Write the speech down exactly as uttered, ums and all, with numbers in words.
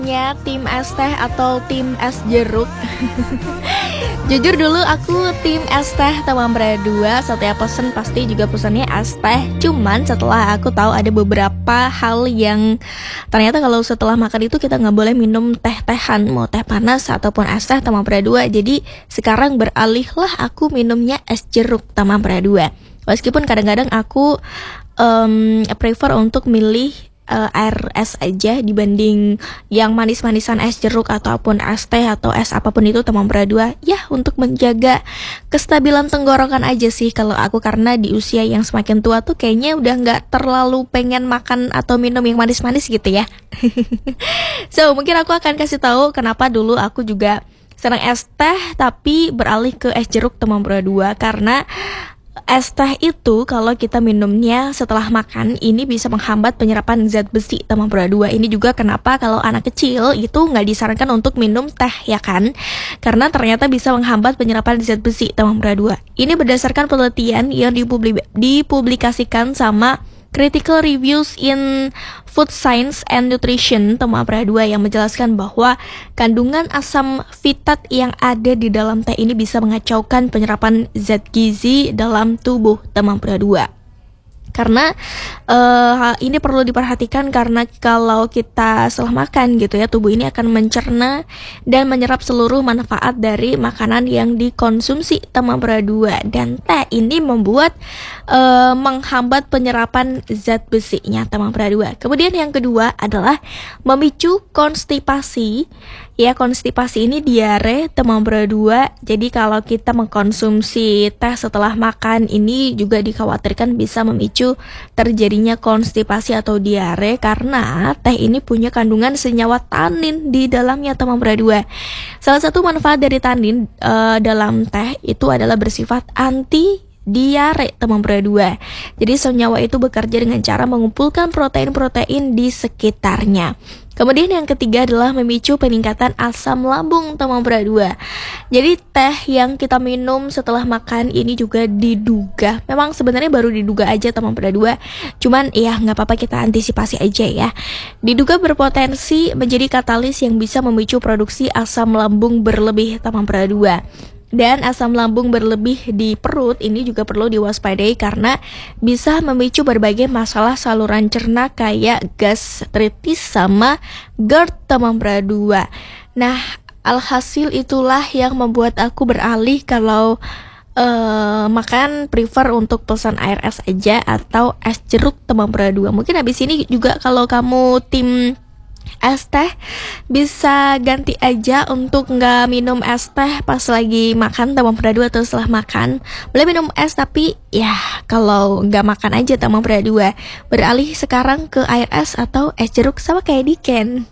Ya, tim es teh atau tim es jeruk. Jujur dulu aku tim es teh Tamambra dua. Setiap pesen pasti juga pesannya es teh. Cuman setelah aku tahu ada beberapa hal yang ternyata kalau setelah makan itu kita nggak boleh minum teh-tehan, mau teh panas ataupun es teh Tamambra dua. Jadi sekarang beralihlah aku minumnya es jeruk Tamambra dua. Meskipun kadang-kadang aku um, prefer untuk milih uh, air es aja dibanding yang manis-manisan es jeruk ataupun es teh atau es apapun itu Tamambra dua. Ya, untuk menjaga kestabilan tenggorokan aja sih kalau aku, karena di usia yang semakin tua tuh kayaknya udah nggak terlalu pengen makan atau minum yang manis-manis gitu ya. So, mungkin aku akan kasih tahu kenapa dulu aku juga senang es teh tapi beralih ke es jeruk Tamambra dua, karena es teh itu kalau kita minumnya setelah makan ini bisa menghambat penyerapan zat besi Tamambra dua. Ini juga kenapa kalau anak kecil itu nggak disarankan untuk minum teh, ya kan? Karena ternyata bisa menghambat penyerapan zat besi Tamambra dua. Ini berdasarkan penelitian yang dipubli- dipublikasikan sama Critical Reviews in Food Science and Nutrition Tamambra dua yang menjelaskan bahwa kandungan asam fitat yang ada di dalam teh ini bisa mengacaukan penyerapan zat gizi dalam tubuh Tamambra dua. Karena uh, hal ini perlu diperhatikan karena kalau kita setelah makan gitu ya, tubuh ini akan mencerna dan menyerap seluruh manfaat dari makanan yang dikonsumsi Tamambra dua, dan teh ini membuat uh, menghambat penyerapan zat besinya Tamambra dua. Kemudian yang kedua adalah memicu konstipasi. Ya, konstipasi ini diare Tamambra dua. Jadi kalau kita mengkonsumsi teh setelah makan ini juga dikhawatirkan bisa memicu terjadinya konstipasi atau diare, karena teh ini punya kandungan senyawa tanin di dalamnya Tamambra dua. Salah satu manfaat dari tanin uh, dalam teh itu adalah bersifat anti diare Tamambra dua. Jadi senyawa itu bekerja dengan cara mengumpulkan protein-protein di sekitarnya. Kemudian yang ketiga adalah memicu peningkatan asam lambung Tamambra dua. Jadi teh yang kita minum setelah makan ini juga diduga, memang sebenarnya baru diduga aja Tamambra dua, cuman ya nggak apa-apa, kita antisipasi aja ya. Diduga berpotensi menjadi katalis yang bisa memicu produksi asam lambung berlebih Tamambra dua. Dan asam lambung berlebih di perut ini juga perlu diwaspadai karena bisa memicu berbagai masalah saluran cerna kayak gastritis sama GERD Tamambra dua. Nah, alhasil itulah yang membuat aku beralih kalau uh, makan prefer untuk pesan air es aja atau es jeruk Tamambra dua. Mungkin habis ini juga kalau kamu tim es teh bisa ganti aja untuk nggak minum es teh pas lagi makan Tamambra dua atau setelah makan. Boleh minum es tapi ya kalau nggak makan aja Tamambra dua, beralih sekarang ke air es atau es jeruk sama kayak Diken.